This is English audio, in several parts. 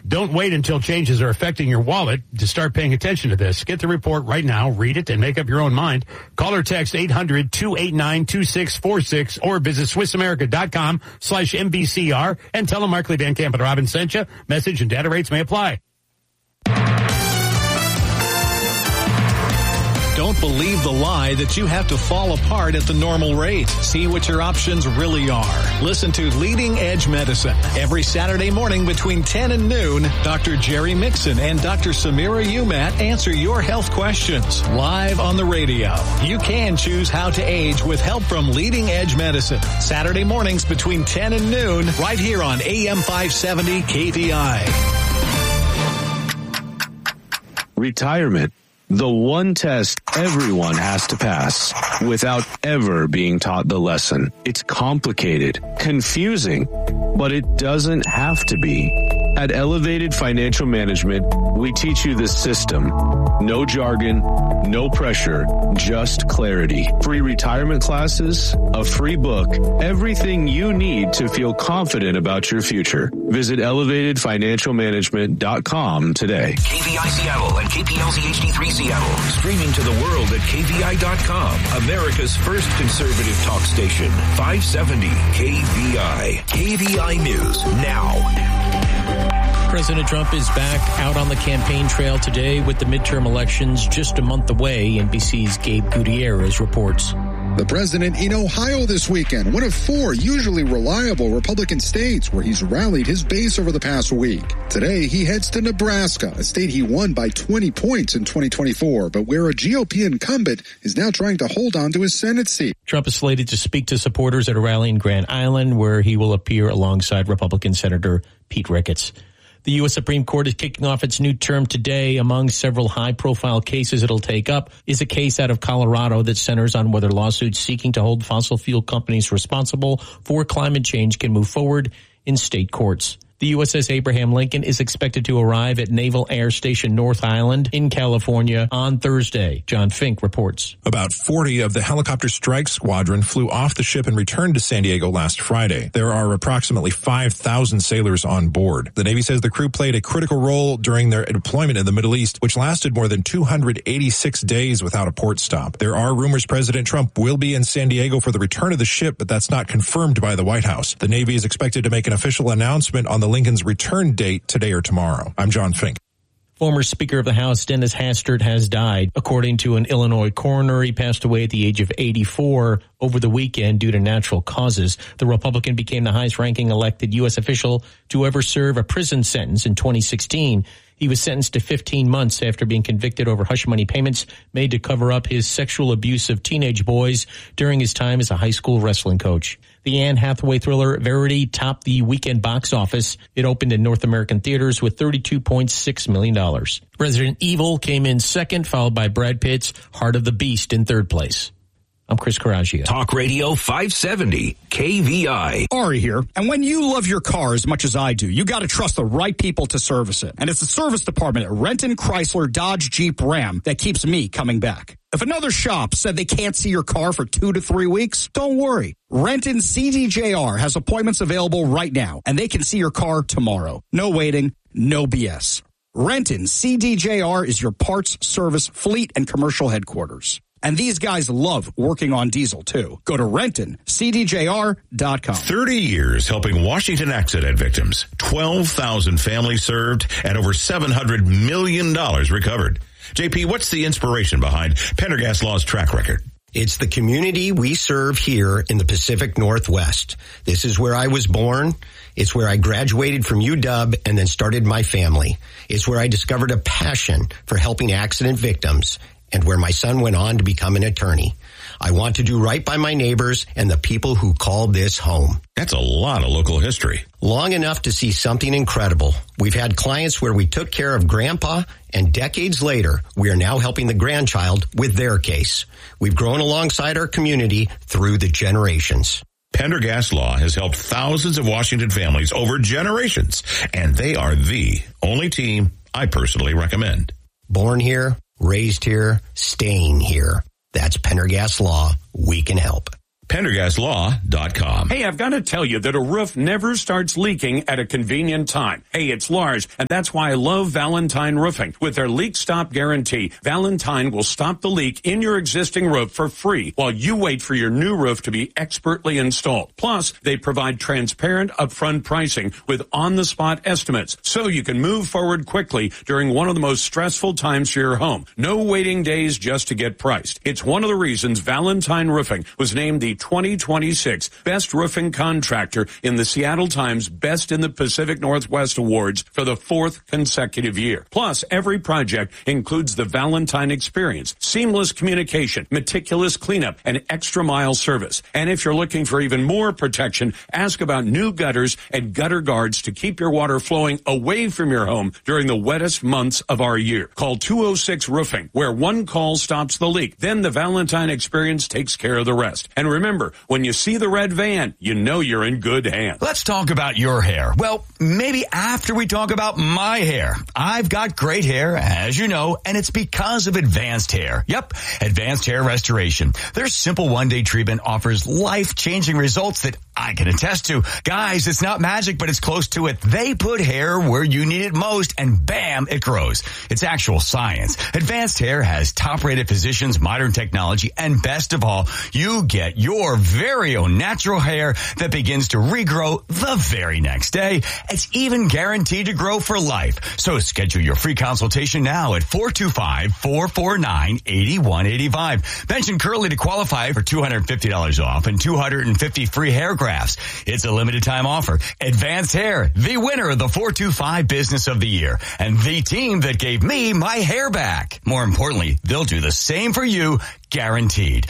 Don't wait until changes are affecting your wallet to start paying attention to this. Get the report right now, read it, and make up your own mind. Call or text 800-289-2646 or visit SwissAmerica.com/MBCR and tell them Markley, Van Camp, and Robin sent you. Message and data rates may apply. Don't believe the lie that you have to fall apart at the normal rate. See what your options really are. Listen to Leading Edge Medicine every Saturday morning between 10 and noon. Dr. Jerry Mixon and Dr. Samira Umat answer your health questions live on the radio. You can choose how to age with help from Leading Edge Medicine. Saturday mornings between 10 and noon right here on AM 570 KVI. Retirement. The one test everyone has to pass without ever being taught the lesson. It's complicated, confusing, but it doesn't have to be. At Elevated Financial Management, we teach you the system. No jargon, no pressure, just clarity. Free retirement classes, a free book, everything you need to feel confident about your future. Visit elevatedfinancialmanagement.com today. KVI Seattle and KPLZ HD3 Seattle. Streaming to the world at KVI.com. America's first conservative talk station. 570 KVI. KVI News now. President Trump is back out on the campaign trail today with the midterm elections just a month away. NBC's Gabe Gutierrez reports. The president in Ohio this weekend, one of four usually reliable Republican states where he's rallied his base over the past week. Today, he heads to Nebraska, a state he won by 20 points in 2024, but where a GOP incumbent is now trying to hold on to his Senate seat. Trump is slated to speak to supporters at a rally in Grand Island, where he will appear alongside Republican Senator Pete Ricketts. The U.S. Supreme Court is kicking off its new term today. Among several high-profile cases it'll take up is a case out of Colorado that centers on whether lawsuits seeking to hold fossil fuel companies responsible for climate change can move forward in state courts. The USS Abraham Lincoln is expected to arrive at Naval Air Station North Island in California on Thursday. John Fink reports. About 40 of the helicopter strike squadron flew off the ship and returned to San Diego last Friday. There are approximately 5,000 sailors on board. The Navy says the crew played a critical role during their deployment in the Middle East, which lasted more than 286 days without a port stop. There are rumors President Trump will be in San Diego for the return of the ship, but that's not confirmed by the White House. The Navy is expected to make an official announcement on the Lincoln's return date today or tomorrow. I'm John Fink. Former Speaker of the House Dennis Hastert has died. According to an Illinois coroner, he passed away at the age of 84 over the weekend due to natural causes. The Republican became the highest-ranking elected U.S. official to ever serve a prison sentence in 2016. He was sentenced to 15 months after being convicted over hush money payments made to cover up his sexual abuse of teenage boys during his time as a high school wrestling coach. The Anne Hathaway thriller Verity topped the weekend box office. It opened in North American theaters with $32.6 million. Resident Evil came in second, followed by Brad Pitt's Heart of the Beast in third place. I'm Chris Coraggio. Talk Radio 570 KVI. Ari here. And when you love your car as much as I do, you got to trust the right people to service it. And it's the service department at Renton Chrysler Dodge Jeep Ram that keeps me coming back. If another shop said they can't see your car for 2 to 3 weeks, don't worry. Renton CDJR has appointments available right now, and they can see your car tomorrow. No waiting, no BS. Renton CDJR is your parts, service, fleet, and commercial headquarters. And these guys love working on diesel, too. Go to RentonCDJR.com. 30 years helping Washington accident victims. 12,000 families served and over $700 million recovered. JP, what's the inspiration behind Pendergast Law's track record? It's the community we serve here in the Pacific Northwest. This is where I was born. It's where I graduated from UW and then started my family. It's where I discovered a passion for helping accident victims, and where my son went on to become an attorney. I want to do right by my neighbors and the people who call this home. That's a lot of local history. Long enough to see something incredible. We've had clients where we took care of Grandpa, and decades later, we are now helping the grandchild with their case. We've grown alongside our community through the generations. Pendergast Law has helped thousands of Washington families over generations, and they are the only team I personally recommend. Born here, raised here, staying here. That's Pendergast Law. We can help. PendergastLaw.com. Hey, I've got to tell you that a roof never starts leaking at a convenient time. Hey, it's Lars, and that's why I love Valentine Roofing. With their leak stop guarantee, Valentine will stop the leak in your existing roof for free while you wait for your new roof to be expertly installed. Plus, they provide transparent upfront pricing with on-the-spot estimates, so you can move forward quickly during one of the most stressful times for your home. No waiting days just to get priced. It's one of the reasons Valentine Roofing was named the 2026 Best Roofing Contractor in the Seattle Times Best in the Pacific Northwest Awards for the 4th consecutive year. Plus, every project includes the Valentine experience, seamless communication, meticulous cleanup, and extra mile service. And if you're looking for even more protection, ask about new gutters and gutter guards to keep your water flowing away from your home during the wettest months of our year. Call 206 Roofing, where one call stops the leak. Then the Valentine experience takes care of the rest. And remember, when you see the red van, you know you're in good hands. Let's talk about your hair. Well, maybe after we talk about my hair. I've got great hair, as you know, and it's because of Advanced Hair. Yep, Advanced Hair Restoration. Their simple one-day treatment offers life-changing results that I can attest to. Guys, it's not magic, but it's close to it. They put hair where you need it most, and bam, it grows. It's actual science. Advanced Hair has top-rated physicians, modern technology, and best of all, you get your very own natural hair that begins to regrow the very next day. It's even guaranteed to grow for life. So schedule your free consultation now at 425-449-8185. Mention Curly to qualify for $250 off and 250 free hair grafts. It's a limited time offer. Advanced Hair, the winner of the 425 Business of the Year, and the team that gave me my hair back. More importantly, they'll do the same for you, guaranteed.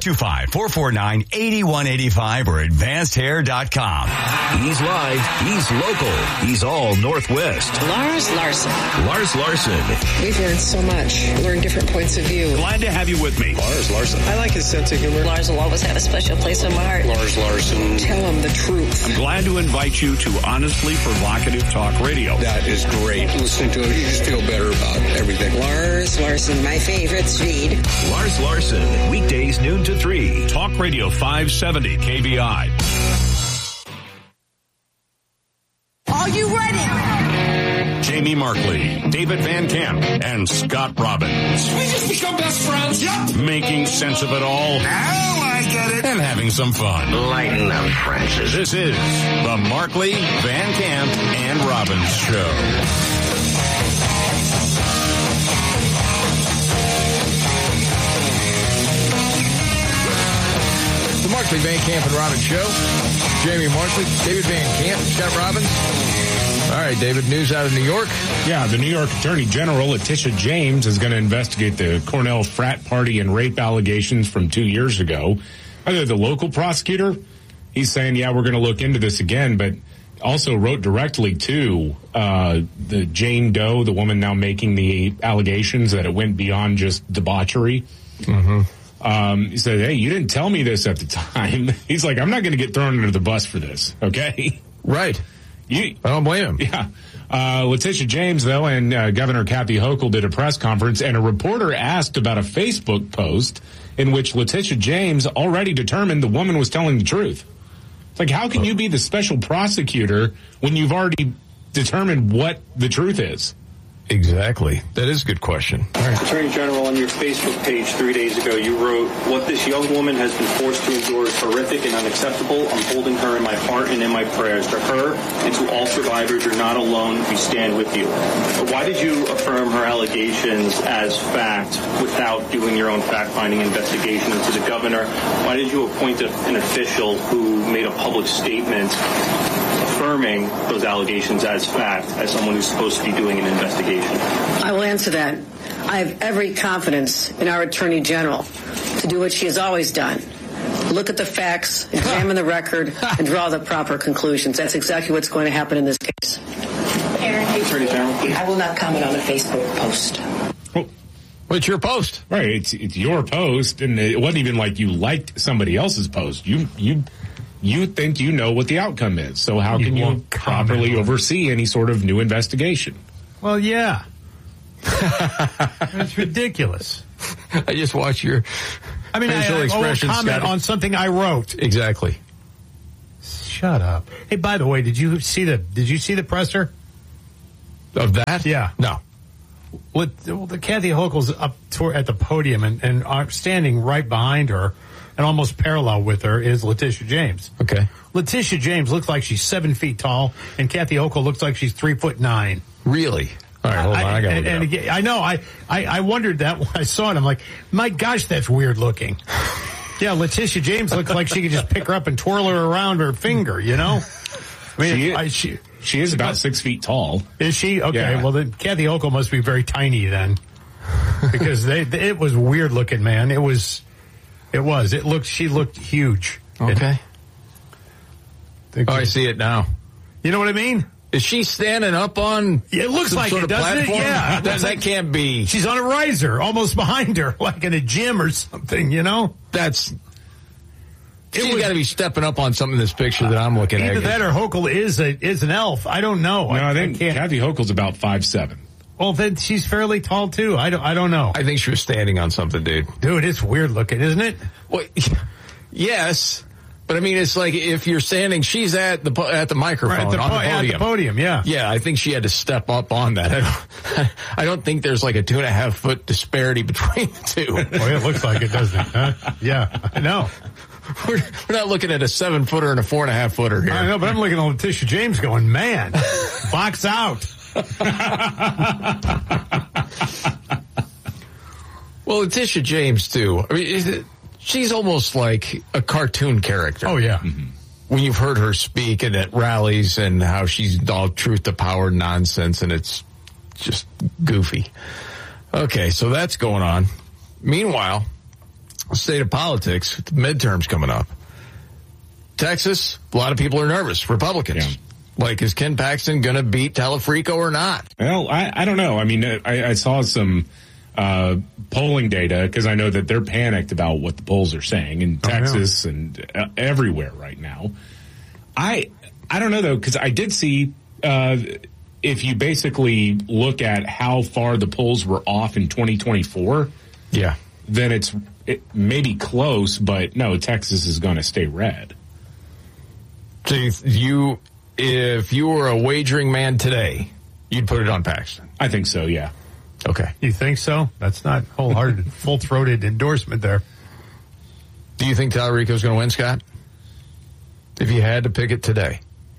425-449-8185 or advancedhair.com. He's live. He's local. He's all Northwest. Lars Larson. Lars Larson. We've learned so much. Learned different points of view. Glad to have you with me. Lars Larson. I like his sense of humor. Lars will always have a special place in my heart. Lars Larson. Tell him the truth. I'm glad to invite you to Honestly Provocative Talk Radio. That is great. Listening to it, you just feel better about everything. Lars Larson, my favorite feed. Lars Larson. Weekdays noon to 3. Talk Radio 570 KBI. Are you ready? Jamie Markley, David Van Camp, and Scott Robbins. We just become best friends. Yep. Making sense of it all. Now I get it. And having some fun. Lighten up, Francis. This is the Markley, Van Camp, and Robbins Show. The Markley, Van Camp, and Robbins Show. Jamie Markley, David Van Camp, Scott Robbins. All right, David, news out of New York. Yeah, the New York Attorney General, Letitia James, is going to investigate the Cornell frat party and rape allegations from 2 years ago. The local prosecutor, he's saying, yeah, we're going to look into this again, but also wrote directly to the Jane Doe, the woman now making the allegations, that it went beyond just debauchery. Mm-hmm. He said, hey, you didn't tell me this at the time. He's like, I'm not going to get thrown under the bus for this, okay? Right. I don't blame him. Yeah. Letitia James, though, and Governor Kathy Hochul did a press conference, and a reporter asked about a Facebook post in which Letitia James already determined the woman was telling the truth. It's like, how can you be the special prosecutor when you've already determined what the truth is? Exactly. That is a good question. Attorney General, on your Facebook page 3 days ago, you wrote, what this young woman has been forced to endure is horrific and unacceptable. I'm holding her in my heart and in my prayers. To her and to all survivors, you're not alone. We stand with you. Why did you affirm her allegations as fact without doing your own fact-finding investigation into the governor? Why did you appoint an official who made a public statement affirming those allegations as fact, as someone who's supposed to be doing an investigation? I will answer that. I have every confidence in our Attorney General to do what she has always done. Look at the facts, examine the record, and draw the proper conclusions. That's exactly what's going to happen in this case. Attorney General, I will not comment on a Facebook post. Well, it's your post. Right, it's your post, and it wasn't even like you liked somebody else's post. You think you know what the outcome is, so how can you properly oversee any sort of new investigation? Well, yeah. It's ridiculous. I just watched your I mean, facial I expressions. Comment on something I wrote. Exactly. Shut up. Hey, by the way, did you see the presser of that? Yeah. No. The Kathy Hochul's up at the podium and standing right behind her and almost parallel with her is Letitia James. Okay. Letitia James looks like she's 7 feet tall, and Kathy Hochul looks like she's 3'9". Really? All right, hold on. I got to look it up. I know. I wondered that when I saw it. I'm like, my gosh, that's weird looking. Yeah, Letitia James looks like she could just pick her up and twirl her around her finger, you know? I mean, she is about 6 feet tall. Is she? Okay, yeah. Well, then Kathy Hochul must be very tiny then. Because it was weird looking, man. She looked huge. Okay. I see it now. You know what I mean? Is she standing up on it looks some like sort it, of doesn't platform? it? Yeah. That can't be. She's on a riser, almost behind her, like in a gym or something, you know? She's got to be stepping up on something in this picture that I'm looking at. Either that or Hochul is an elf. I don't know. No, I think Kathy Hochul's about 5'7". Well, then she's fairly tall too. I don't know. I think she was standing on something, dude. Dude, it's weird looking, isn't it? Well, yes. But I mean, it's like if you're standing, she's at the microphone on the podium. At the podium, yeah. Yeah, I think she had to step up on that. I don't think there's like a 2.5 foot disparity between the two. Well, it looks like it, doesn't it? Huh? Yeah, I know. We're not looking at a 7 footer and a 4.5 footer here. I know, but I'm looking at Letitia James going, man, box out. Well, Letitia James too. I mean, she's almost like a cartoon character. Oh, yeah. Mm-hmm. When you've heard her speak and at rallies and how she's all truth to power nonsense, and it's just goofy. Okay, so that's going on. Meanwhile, state of politics, midterms coming up. Texas, a lot of people are nervous. Republicans. Yeah. Like, is Ken Paxton going to beat Telefrico or not? Well, I don't know. I mean, I saw some polling data because I know that they're panicked about what the polls are saying in Texas and everywhere right now. I don't know though, because I did see if you basically look at how far the polls were off in 2024, yeah, then it may be close, but no, Texas is going to stay red. So if you were a wagering man today, you'd put it on Paxton. I think so, yeah. Okay. You think so? That's not wholehearted, full-throated endorsement there. Do you think Telefrico's going to win, Scott? If you had to pick it today.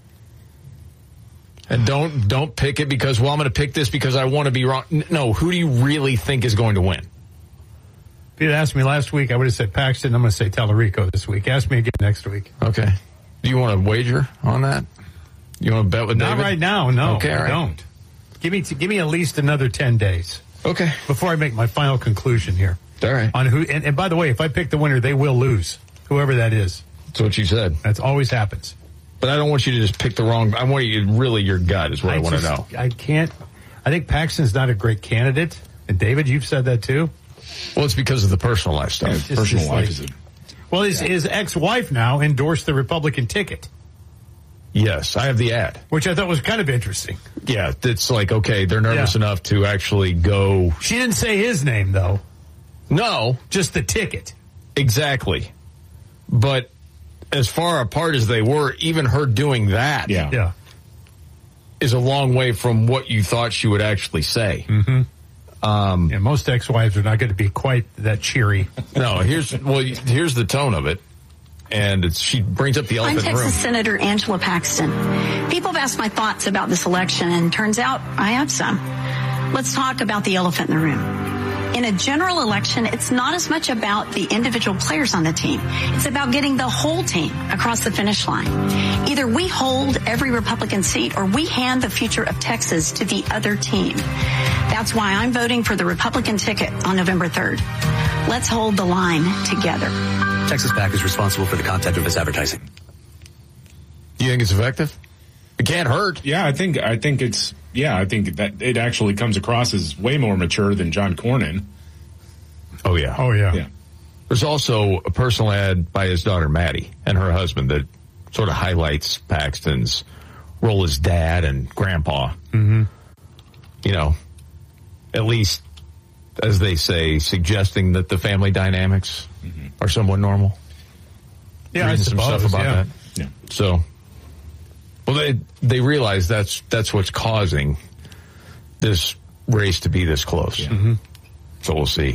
And don't pick it because, well, I'm going to pick this because I want to be wrong. No, who do you really think is going to win? If you'd asked me last week, I would have said Paxton. I'm going to say Telefrico this week. Ask me again next week. Okay. Do you want to wager on that? You want to bet with David? Not right now, no. Okay, I don't. Give me at least another 10 days. Okay. Before I make my final conclusion here. All right. On who, and by the way, if I pick the winner, they will lose. Whoever that is. That's what you said. That's always happens. But I don't want you to just pick the wrong. I want you to really, your gut is what I want to know. I can't. I think Paxton's not a great candidate. And David, you've said that too. Well, it's because of the personal life stuff. Yeah, personal life is Well, his ex-wife now endorsed the Republican ticket. Yes, I have the ad. Which I thought was kind of interesting. Yeah, it's like, okay, they're nervous enough to actually go. She didn't say his name, though. No. Just the ticket. Exactly. But as far apart as they were, even her doing that is a long way from what you thought she would actually say. Mm-hmm. Most ex-wives are not going to be quite that cheery. No, here's the tone of it. And she brings up the elephant in the room. I'm Texas Senator Angela Paxton. People have asked my thoughts about this election, and turns out I have some. Let's talk about the elephant in the room. In a general election, it's not as much about the individual players on the team. It's about getting the whole team across the finish line. Either we hold every Republican seat or we hand the future of Texas to the other team. That's why I'm voting for the Republican ticket on November 3rd. Let's hold the line together. Texas PAC is responsible for the content of its advertising. You think it's effective? It can't hurt. Yeah, I think that it actually comes across as way more mature than John Cornyn. Oh, yeah. Oh, yeah. There's also a personal ad by his daughter, Maddie, and her husband that sort of highlights Paxton's role as dad and grandpa. Mm-hmm. You know, at least as they say, suggesting that the family dynamics are somewhat normal. Yeah, Reading I suppose, some stuff about yeah. that. Yeah. So, well, they realize that's what's causing this race to be this close. Yeah. Mm-hmm. So we'll see.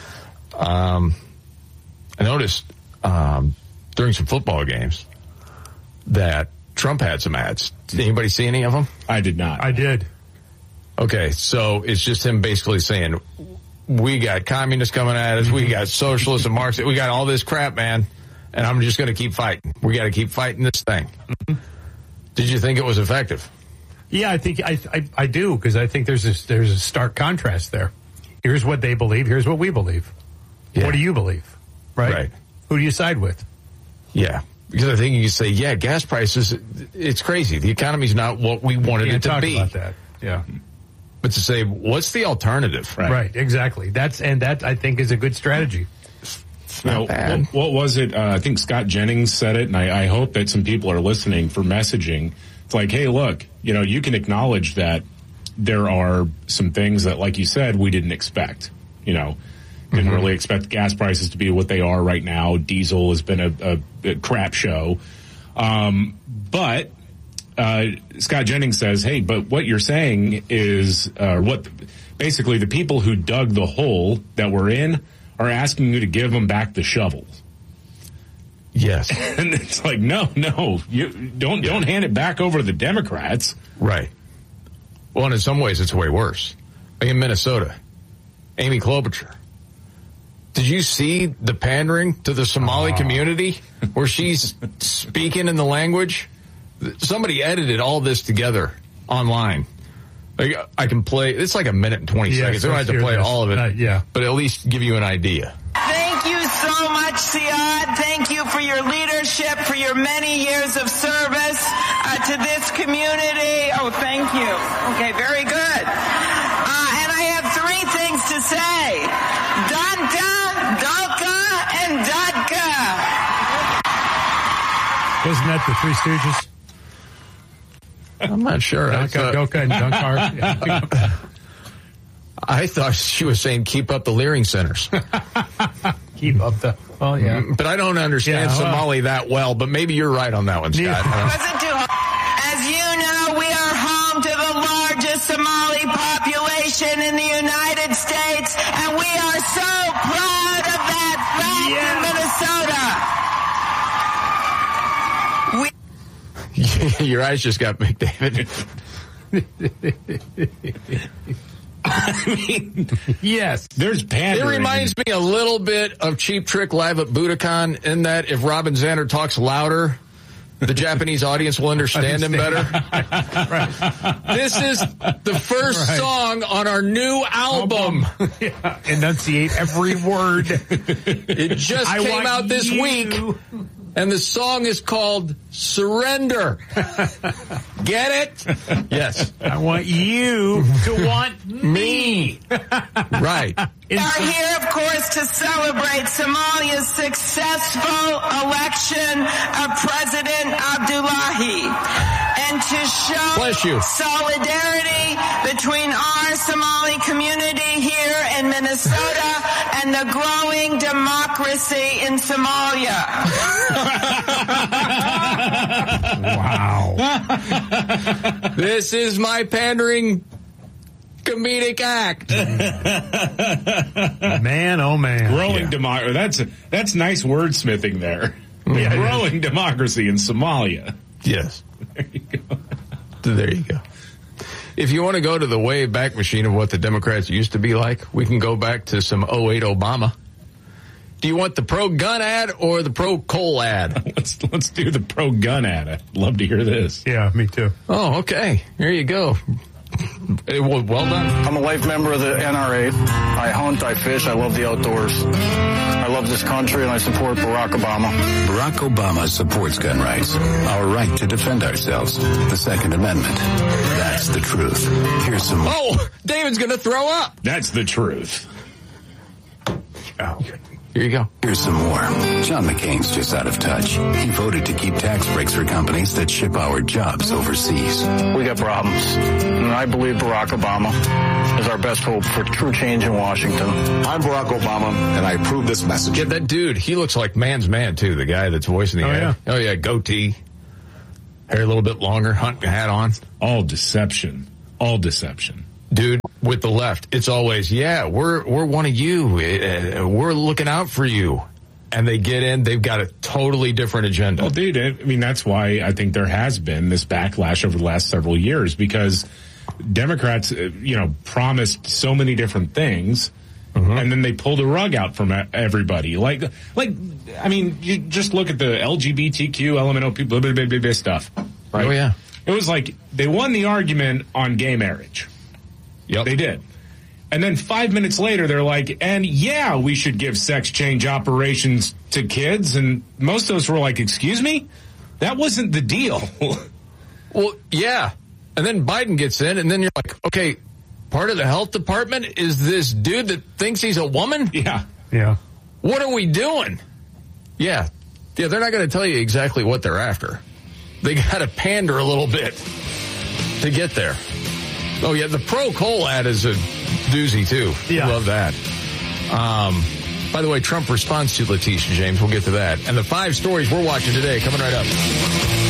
I noticed during some football games that Trump had some ads. Did anybody see any of them? I did not. I did. Okay, so it's just him basically saying, we got communists coming at us, we got socialists and Marxists, we got all this crap, man, and I'm just going to keep fighting. We got to keep fighting this thing. Mm-hmm. Did you think it was effective? Yeah, I think I do, because I think there's a stark contrast there. Here's what they believe, here's what we believe. Yeah. What do you believe? Right? Who do you side with? Yeah. Because I think you could say, yeah, gas prices, it's crazy. The economy's not what we wanted it to be. About that. Yeah. But to say, what's the alternative? Right, exactly. That I think is a good strategy. Now, what was it? I think Scott Jennings said it, and I hope that some people are listening for messaging. It's like, hey, look, you can acknowledge that there are some things that, like you said, we didn't expect. Didn't really expect gas prices to be what they are right now. Diesel has been a crap show. But Scott Jennings says, hey, but what you're saying is basically the people who dug the hole that we're in are asking you to give them back the shovels. Yes. And it's like, no, you don't hand it back over to the Democrats. Right. Well, and in some ways it's way worse. Like in Minnesota, Amy Klobuchar. Did you see the pandering to the Somali community where she's speaking in the language? Somebody edited all this together online. Like, I can play, it's like a minute and 20 seconds. I don't have to play all of it, but at least give you an idea. Thank you so much, Siad. Thank you for your leadership, for your many years of service to this community. Oh, thank you. Okay, very good. And I have three things to say. Danka, Dalka, and Dadka. Wasn't that the Three Stooges? I'm not sure. Doka and Dunkar. I thought she was saying keep up the Leering centers. Keep up the... Oh, yeah. But I don't understand Somali that well, but maybe you're right on that one, Scott. Wasn't too hard. As you know, we are home to the largest Somali population in the United States, and we are so proud of that fact in Minnesota. Your eyes just got big, David. I mean, yes. There's pandering. It reminds me a little bit of Cheap Trick live at Budokan in that if Robin Zander talks louder, the Japanese audience will understand him better. This is the first song on our new album. Enunciate every word. It just came out this week. And the song is called Surrender. Get it? Yes. I want you to want me. Right. We are here, of course, to celebrate Somalia's successful election of President Abdullahi and to show solidarity between our Somali community here in Minnesota and the growing democracy in Somalia. Wow. This is my pandering comedic act. Man, oh man. Growing democracy. That's nice wordsmithing there. Growing democracy in Somalia. Yes. There you go. There you go. If you want to go to the way back machine of what the Democrats used to be like, we can go back to some 08 Obama. Do you want the pro-gun ad or the pro-coal ad? Let's do the pro-gun ad. I'd love to hear this. Yeah, me too. Oh, okay. Here you go. Well done. I'm a life member of the NRA. I hunt, I fish, I love the outdoors. I love this country and I support Barack Obama. Barack Obama supports gun rights, our right to defend ourselves, the Second Amendment. That's the truth. Here's some... Oh, David's going to throw up. That's the truth. Oh. Here you go. Here's some more. John McCain's just out of touch. He voted to keep tax breaks for companies that ship our jobs overseas. We got problems. And I believe Barack Obama is our best hope for true change in Washington. I'm Barack Obama, and I approve this message. Yeah, that dude, he looks like man's man, too, the guy that's voicing the ad. Yeah. Oh, yeah, goatee. Hair a little bit longer, hunting hat on. All deception. All deception. Dude, with the left, it's always, yeah, we're one of you. We're looking out for you. And they get in, they've got a totally different agenda. Well, dude, I mean, that's why I think there has been this backlash over the last several years, because Democrats, promised so many different things, and then they pulled a rug out from everybody. Like, I mean, you just look at the LGBTQ, LMNOP, blah, blah, blah, blah, blah stuff. Right? Oh, yeah. It was like they won the argument on gay marriage. Yep. They did. And then 5 minutes later, they're like, and yeah, we should give sex change operations to kids. And most of us were like, excuse me? That wasn't the deal. Well, yeah. And then Biden gets in, and then you're like, okay, part of the health department is this dude that thinks he's a woman? Yeah. Yeah. What are we doing? Yeah. Yeah, they're not going to tell you exactly what they're after. They got to pander a little bit to get there. Oh, yeah, the pro-coal ad is a doozy, too. Yeah. Love that. By the way, Trump responds to Letitia James. We'll get to that. And the 5 stories we're watching today coming right up.